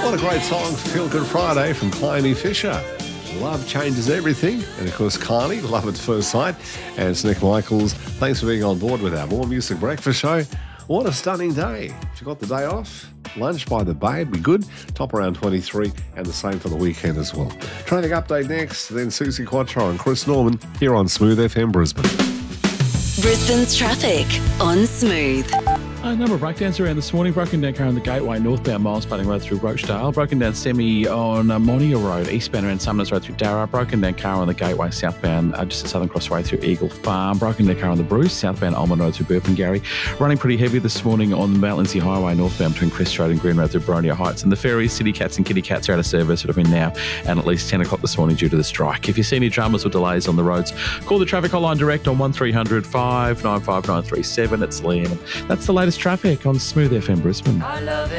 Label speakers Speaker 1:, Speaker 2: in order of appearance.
Speaker 1: What a great song for Feel Good Friday from Clyde Fisher. Love changes everything. And of course, Carney, Love at First Sight. And it's Nick Michaels. Thanks for being on board with our More Music Breakfast Show. What a stunning day. If you got the day off, lunch by the bay would be good. Top around 23 and the same for the weekend as well. Traffic update next, then Susie Quattro and Chris Norman here on Smooth FM Brisbane.
Speaker 2: Brisbane's traffic on Smooth.
Speaker 3: A number of breakdowns around this morning. Broken down car on the Gateway, northbound Miles Spudding Road through Rochdale. Broken down semi on Monia Road, eastbound around Sumners Road through Darra. Broken down car on the Gateway, southbound just at Southern Crossway through Eagle Farm. Broken down car on the Bruce, southbound Almond Road through Burpengary. Running pretty heavy this morning on the Mount Lindsay Highway, northbound between Crest Road and Green Road through Boronia Heights. And the ferries, City Cats and Kitty Cats are out of service between now and at least 10 o'clock this morning due to the strike. If you see any dramas or delays on the roads, call the traffic hotline direct on 1300 595 937. It's Liam. That's the latest traffic on Smooth FM Brisbane.